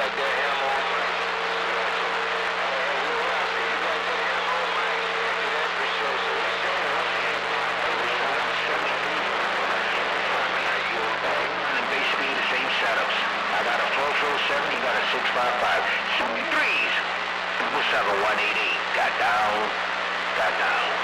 got that ammo on Mike. That's for sure. So we saying, running basically the same setups. I got a 407, you got a 655. 73s. What's up, a 188? Got down.